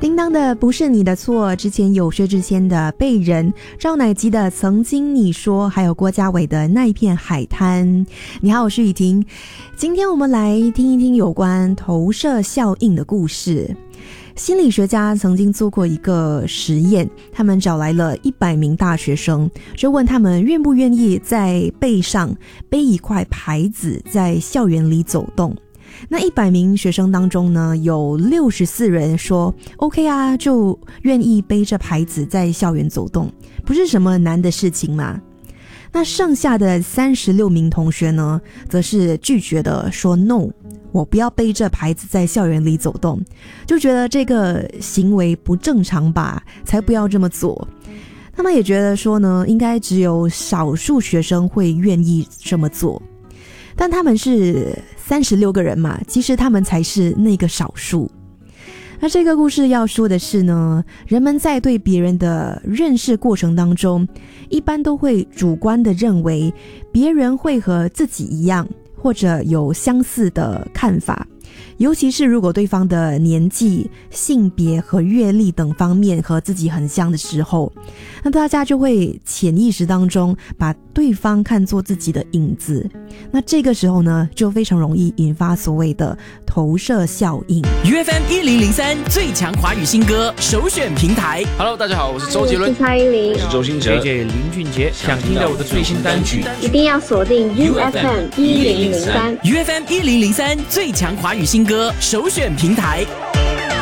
叮当的不是你的错，之前有薛之谦的被人，赵乃基的曾经你说，还有郭家伟的那一片海滩。你好，我是雨婷，今天我们来听一听有关投射效应的故事。心理学家曾经做过一个实验，他们找来了100名大学生，就问他们愿不愿意在背上背一块牌子在校园里走动。那100名学生当中呢，有64人说 OK 啊，就愿意背着牌子在校园走动，不是什么难的事情嘛。那剩下的36名同学呢，则是拒绝的，说 No， 我不要背着牌子在校园里走动，就觉得这个行为不正常吧，才不要这么做。他们也觉得说呢，应该只有少数学生会愿意这么做，但他们是36个人嘛，其实他们才是那个少数。那这个故事要说的是呢，人们在对别人的认识过程当中，一般都会主观的认为别人会和自己一样，或者有相似的看法，尤其是如果对方的年纪、性别和阅历等方面和自己很像的时候，那大家就会潜意识当中把对方看作自己的影子。那这个时候呢，就非常容易引发所谓的投射效应。 UFM 1003最强华语新歌首选平台。 Hello， 大家好，我是周杰伦， 我是蔡依林， 我是周兴哲 ，JJ 林俊杰。想听到我的最新单曲， 一定要锁定 UFM 1003。 UFM 1003最强华语新歌首选平台。